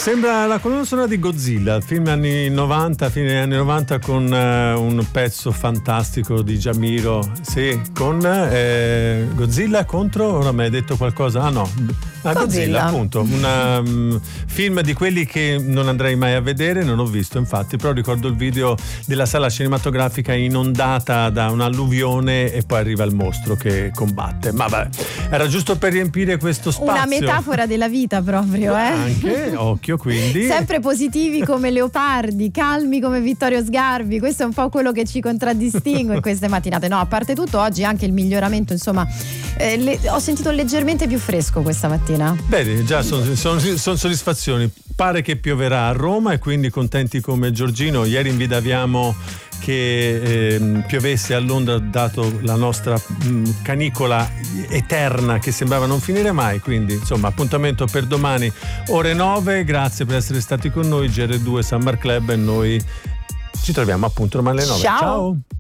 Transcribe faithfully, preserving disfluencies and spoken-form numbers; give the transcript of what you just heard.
Sembra la colonna sonora di Godzilla, film anni novanta, fine degli anni novanta, con uh, un pezzo fantastico di Giamiro. Sì, con eh, Godzilla contro, ora mi hai detto qualcosa? Ah no, ah, Godzilla, Godzilla appunto, un um, film di quelli che non andrei mai a vedere, non ho visto infatti, però ricordo il video della sala cinematografica inondata da un'alluvione e poi arriva il mostro che combatte. Ma vabbè, era giusto per riempire questo spazio. Una metafora della vita proprio, eh? Anche, occhio. Quindi sempre positivi come Leopardi, calmi come Vittorio Sgarbi, questo è un po' quello che ci contraddistingue in queste mattinate. No, a parte tutto, oggi anche il miglioramento, insomma, eh, le, ho sentito leggermente più fresco questa mattina. Bene, già sono son, son soddisfazioni. Pare che pioverà a Roma e quindi contenti come Giorgino. Ieri invidiavamo che eh, piovesse a Londra, dato la nostra mh, canicola eterna che sembrava non finire mai. Quindi insomma, appuntamento per domani ore nove. Grazie per essere stati con noi, G R due Summer Club, e noi ci troviamo appunto domani alle nove. Ciao, Ciao.